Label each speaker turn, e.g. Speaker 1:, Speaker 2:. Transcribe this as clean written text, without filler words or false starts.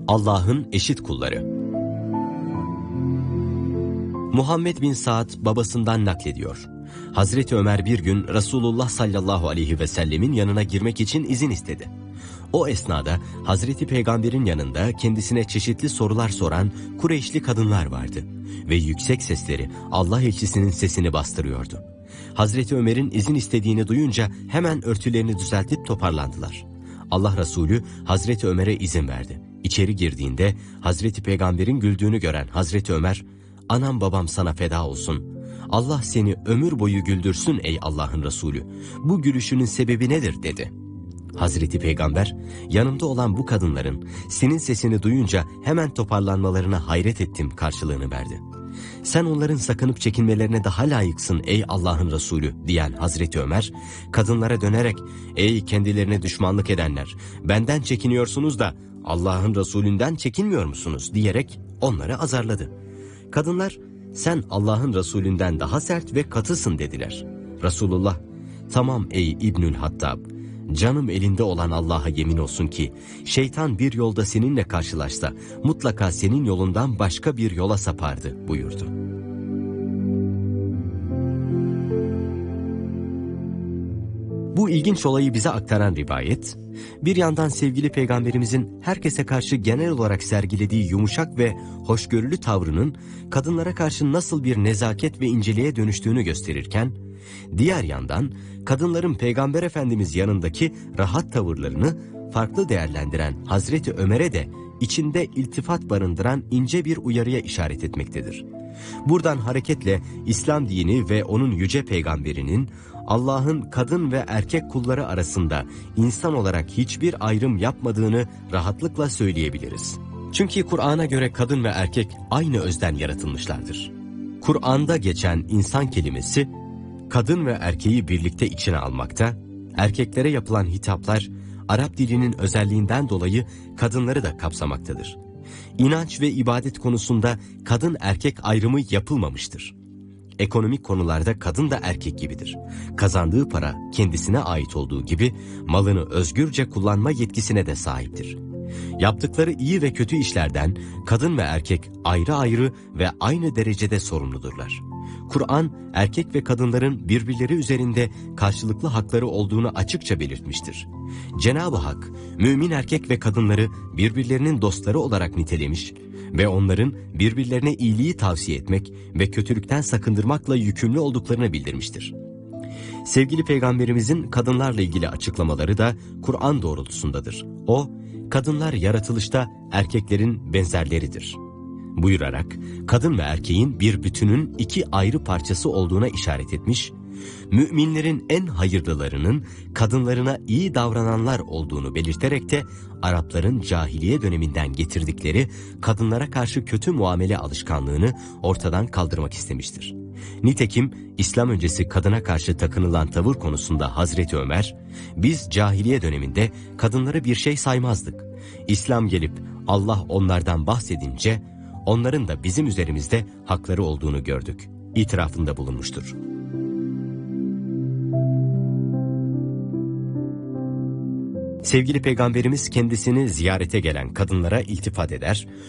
Speaker 1: Allah'ın eşit kulları. Muhammed bin Saad babasından naklediyor. Hazreti Ömer bir gün Resulullah sallallahu aleyhi ve sellemin yanına girmek için izin istedi. O esnada Hazreti Peygamber'in yanında kendisine çeşitli sorular soran Kureyşli kadınlar vardı ve yüksek sesleri Allah elçisinin sesini bastırıyordu. Hazreti Ömer'in izin istediğini duyunca hemen örtülerini düzeltip toparlandılar. Allah Resulü Hazreti Ömer'e izin verdi. İçeri girdiğinde Hazreti Peygamber'in güldüğünü gören Hazreti Ömer, "Anam babam sana feda olsun. Allah seni ömür boyu güldürsün ey Allah'ın Resulü. Bu gülüşünün sebebi nedir?" dedi. Hazreti Peygamber, yanımda olan bu kadınların senin sesini duyunca hemen toparlanmalarına hayret ettim karşılığını verdi. "Sen onların sakınıp çekinmelerine daha layıksın ey Allah'ın Resulü" diyen Hazreti Ömer, kadınlara dönerek, "Ey kendilerine düşmanlık edenler, benden çekiniyorsunuz da Allah'ın Resulünden çekinmiyor musunuz?" diyerek onları azarladı. Kadınlar, "Sen Allah'ın Resulünden daha sert ve katısın" dediler. Resulullah, "Tamam ey İbnül Hattab, canım elinde olan Allah'a yemin olsun ki şeytan bir yolda seninle karşılaşsa mutlaka senin yolundan başka bir yola sapardı" buyurdu. Bu ilginç olayı bize aktaran rivayet, bir yandan sevgili Peygamberimizin herkese karşı genel olarak sergilediği yumuşak ve hoşgörülü tavrının kadınlara karşı nasıl bir nezaket ve inceliğe dönüştüğünü gösterirken, diğer yandan kadınların Peygamber Efendimiz yanındaki rahat tavırlarını farklı değerlendiren Hazreti Ömer'e de içinde iltifat barındıran ince bir uyarıya işaret etmektedir. Buradan hareketle İslam dini ve onun yüce peygamberinin Allah'ın kadın ve erkek kulları arasında insan olarak hiçbir ayrım yapmadığını rahatlıkla söyleyebiliriz. Çünkü Kur'an'a göre kadın ve erkek aynı özden yaratılmışlardır. Kur'an'da geçen insan kelimesi, kadın ve erkeği birlikte içine almakta, erkeklere yapılan hitaplar Arap dilinin özelliğinden dolayı kadınları da kapsamaktadır. İnanç ve ibadet konusunda kadın erkek ayrımı yapılmamıştır. Ekonomik konularda kadın da erkek gibidir. Kazandığı para kendisine ait olduğu gibi malını özgürce kullanma yetkisine de sahiptir. Yaptıkları iyi ve kötü işlerden kadın ve erkek ayrı ayrı ve aynı derecede sorumludurlar. Kur'an, erkek ve kadınların birbirleri üzerinde karşılıklı hakları olduğunu açıkça belirtmiştir. Cenab-ı Hak, mümin erkek ve kadınları birbirlerinin dostları olarak nitelemiş ve onların birbirlerine iyiliği tavsiye etmek ve kötülükten sakındırmakla yükümlü olduklarını bildirmiştir. Sevgili Peygamberimizin kadınlarla ilgili açıklamaları da Kur'an doğrultusundadır. O, "Kadınlar yaratılışta erkeklerin benzerleridir" buyurarak kadın ve erkeğin bir bütünün iki ayrı parçası olduğuna işaret etmiş, müminlerin en hayırlılarının kadınlarına iyi davrananlar olduğunu belirterek de Arapların cahiliye döneminden getirdikleri kadınlara karşı kötü muamele alışkanlığını ortadan kaldırmak istemiştir. Nitekim İslam öncesi kadına karşı takınılan tavır konusunda Hazreti Ömer, "Biz cahiliye döneminde kadınları bir şey saymazdık. İslam gelip Allah onlardan bahsedince onların da bizim üzerimizde hakları olduğunu gördük" itirafında bulunmuştur. Sevgili Peygamberimiz kendisini ziyarete gelen kadınlara iltifat eder,